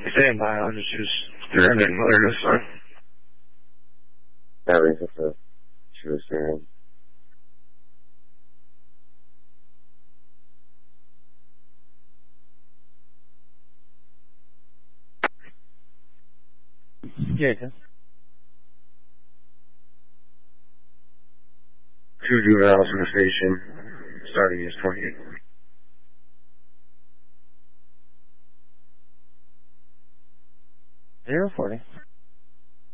Stand by, I'll just use your internet mother this time. That was just what she was saying. Jason. 2 juveniles in the station, starting is 28. 040.